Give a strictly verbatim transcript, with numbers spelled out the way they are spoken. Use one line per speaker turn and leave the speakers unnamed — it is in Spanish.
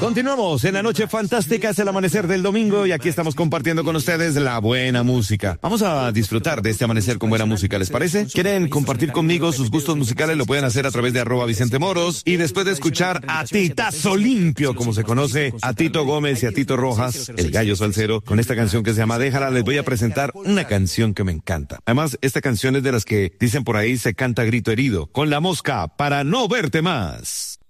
Continuamos en la noche fantástica, es el amanecer del domingo y aquí estamos compartiendo con ustedes la buena música. Vamos a disfrutar de este amanecer con buena música, ¿les parece? ¿Quieren compartir conmigo sus gustos musicales? Lo pueden hacer a través de arroba Vicente Moros y después de escuchar a Titazo Limpio, como se conoce, a Tito Gómez y a Tito Rojas, el gallo salsero, con esta canción que se llama Déjala, les voy a presentar una canción que me encanta. Además, esta canción es de las que dicen por ahí se canta grito herido, con La Mosca, Para No Verte Más.